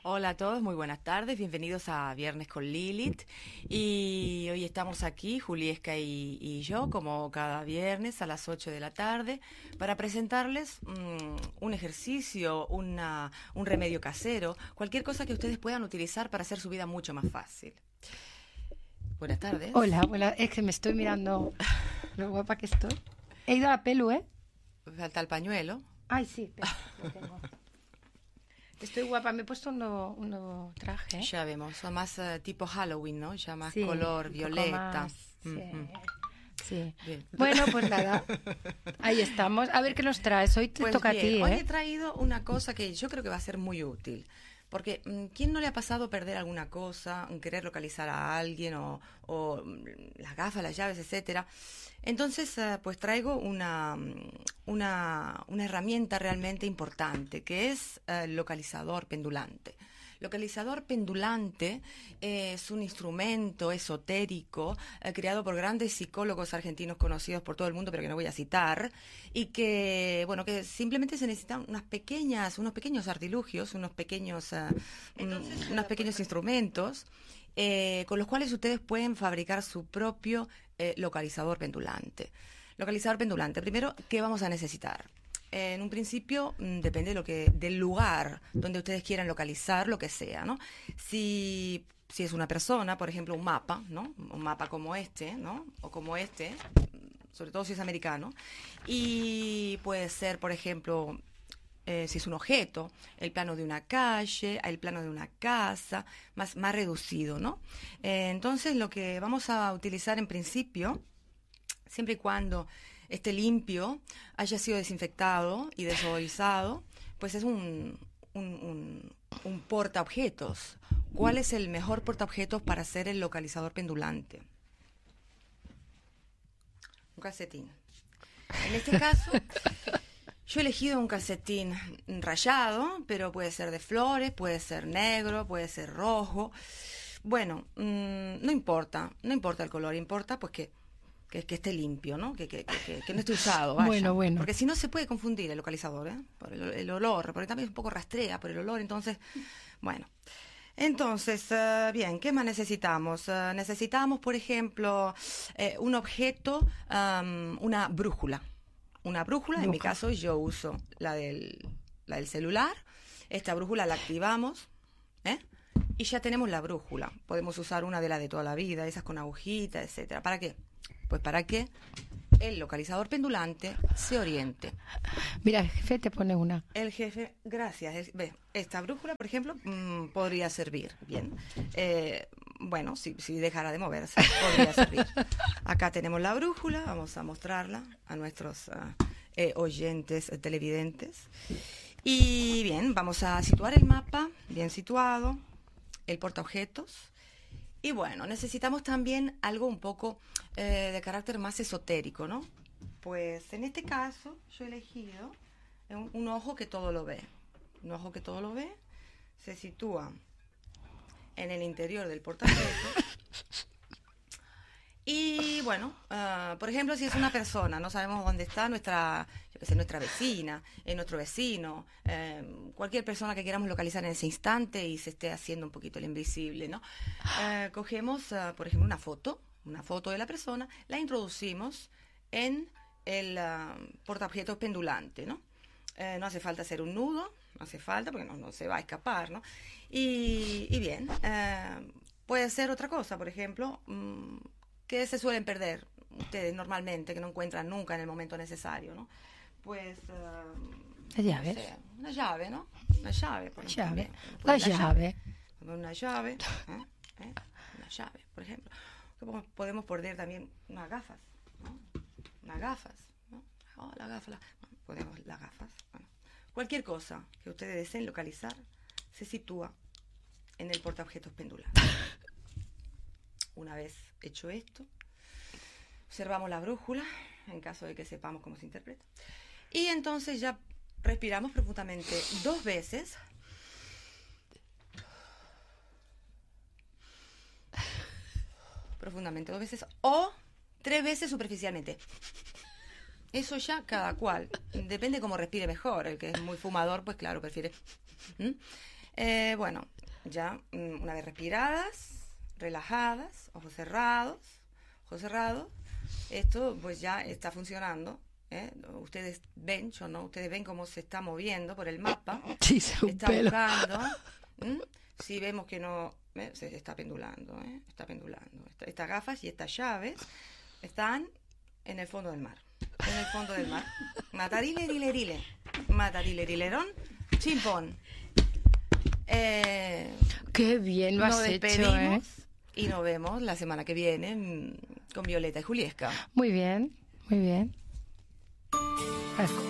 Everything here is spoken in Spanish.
Hola a todos, muy buenas tardes, bienvenidos a Viernes con Lilith. Y hoy estamos aquí, Juliesca y yo, como cada viernes a las 8 de la tarde, para presentarles un ejercicio, un remedio casero, cualquier cosa que ustedes puedan utilizar para hacer su vida mucho más fácil. Buenas tardes. Hola, es que me estoy mirando lo guapa que estoy. He ido a la pelu, ¿eh? Falta el pañuelo. Ay, sí, espera, lo tengo. Estoy guapa, me he puesto un nuevo traje. Ya vemos, son más tipo Halloween, ¿no? Ya más Sí, color un poco violeta. más, sí. Sí. Bien. Bueno, pues nada, ahí estamos. A ver qué nos traes. Hoy te Pues toca bien, a ti, hoy ¿eh? he traído una cosa que yo creo que va a ser muy útil. Porque, ¿quién no le ha pasado perder alguna cosa, querer localizar a alguien o las gafas, las llaves, etcétera? Entonces, pues traigo una herramienta realmente importante, que es el localizador pendulante. Localizador pendulante es un instrumento esotérico creado por grandes psicólogos argentinos conocidos por todo el mundo, pero que no voy a citar, y que, bueno, que simplemente se necesitan unos pequeños artilugios, unos pequeños instrumentos con los cuales ustedes pueden fabricar su propio localizador pendulante. Localizador pendulante. Primero, ¿qué vamos a necesitar? En un principio depende del lugar donde ustedes quieran localizar lo que sea, ¿no? Si es una persona, por ejemplo, un mapa, ¿no? Un mapa como este, ¿no? O como este, sobre todo si es americano. Y puede ser, por ejemplo, si es un objeto, el plano de una calle, el plano de una casa, más reducido, ¿no? Entonces, lo que vamos a utilizar en principio, siempre y cuando esté limpio, haya sido desinfectado y desodorizado, pues es un portaobjetos. ¿Cuál es el mejor portaobjetos para hacer el localizador pendulante? Un calcetín. En este caso, yo he elegido un calcetín rayado, pero puede ser de flores, puede ser negro, puede ser rojo. Bueno, no importa el color, importa pues que esté limpio, ¿no? Que no esté usado, vaya. Bueno. Porque si no se puede confundir el localizador, ¿eh? Por el olor, porque también es un poco rastrea por el olor, entonces, bueno. Entonces, bien, ¿qué más necesitamos? Necesitamos, por ejemplo, un objeto, una brújula. Una brújula, en mi caso yo uso la del celular. Esta brújula la activamos, ¿eh? Y ya tenemos la brújula. Podemos usar una de la de toda la vida, esas con agujita, etcétera. ¿Para qué? Pues para que el localizador pendulante se oriente. Mira, el jefe te pone una. El jefe, gracias. Ve, esta brújula, por ejemplo, podría servir. Bien. Bueno, si dejara de moverse, podría servir. Acá tenemos la brújula, vamos a mostrarla a nuestros oyentes televidentes. Y bien, vamos a situar el mapa, bien situado, el portaobjetos. Y bueno, necesitamos también algo un poco de carácter más esotérico, ¿no? Pues en este caso yo he elegido un ojo que todo lo ve. Un ojo que todo lo ve se sitúa en el interior del portaobjetos. Y bueno, por ejemplo, si es una persona, no sabemos dónde está nuestra vecina, nuestro vecino, cualquier persona que queramos localizar en ese instante y se esté haciendo un poquito el invisible, ¿no? Cogemos, por ejemplo, una foto de la persona, la introducimos en el portaobjetos pendulante, ¿no? No hace falta hacer un nudo, no hace falta porque no se va a escapar, ¿no? Y bien, puede ser otra cosa, por ejemplo, que se suelen perder ustedes normalmente, que no encuentran nunca en el momento necesario, ¿no? Pues las llaves. No sé, una llave, ¿no? Una llave, por ejemplo. Llave. Una llave. Una llave, una llave, por ejemplo. Podemos poner también unas gafas, ¿no? Unas gafas, ¿no? Oh, las gafas, podemos las gafas. Bueno, cualquier cosa que ustedes deseen localizar se sitúa en el portaobjetos pendulante. Una vez hecho esto, observamos la brújula, en caso de que sepamos cómo se interpreta. Y entonces ya respiramos profundamente 2 veces. Profundamente 2 veces o 3 veces superficialmente. Eso ya cada cual. Depende cómo respire mejor. El que es muy fumador, pues claro, prefiere. Bueno, ya una vez respiradas, relajadas, ojos cerrados, esto pues ya está funcionando. Ustedes ven, yo no, ustedes ven cómo se está moviendo por el mapa. Sí, Está buscando. Si vemos que no, se está pendulando, está pendulando. Estas gafas y estas llaves están en el fondo del mar. En el fondo del mar. Matarilerile. Matarilerirón. Chimpón. Qué bien lo has hecho, ¿eh? Y nos vemos la semana que viene con Violeta y Juliesca. Muy bien, muy bien.